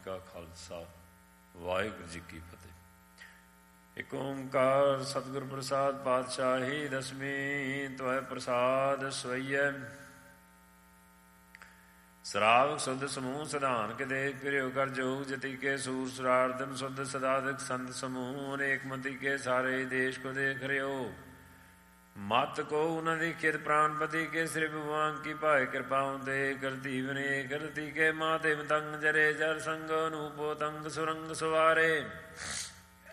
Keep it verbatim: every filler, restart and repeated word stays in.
ਕਾ ਖਾਲਸਾ, ਵਾਹਿਗੁਰੂ ਜੀ ਕੀ ਫਤਿਹ। ਇੱਕ ਓਂਕਾਰ ਸਤਿਗੁਰ ਪ੍ਰਸਾਦ ਪਾਤਸ਼ਾਹੀ ਦਸਵੀਂ, ਤੋਹਿ ਪ੍ਰਸਾਦ ਸਵਈਐ। ਸਰਾਵਕ ਸੁਧ ਸਮੂਹ ਸਿਧਾਨ ਕੇ ਦੇਖ ਫਿਰਿਓ ਕਰ ਜੋਗ, ਜਤੀ ਕੇ ਸੂਰ ਸੁਰਾਰਦਨ ਸੁਧ ਸਦਾਦਕ ਸੰਤ ਸਮੂਹ, ਅਨੇਕ ਮਤੀ ਕੇ ਸਾਰੇ ਦੇਸ਼ ਕੋ ਦੇਖ ਰਿਓ। ਮਤ ਕੋ ਉਨ੍ਹਾਂ ਦੀ ਖਿਤ ਪ੍ਰਾਨਪਤੀ ਕੇ ਸ੍ਰੀ ਭਗਵਾਨ ਕੀ ਭਾਏ ਕਿਰਪਾਉ ਦੇ, ਕਰਤੀ ਬਨੇ ਕਰਤੀ ਕੇ ਮਾਤੇ ਮਤੰਗ ਜਰੇ ਜਰ ਸੰਗ, ਅਨੂਪੋ ਤੰਗ ਸੁਰੰਗ ਸਵਾਰੇ।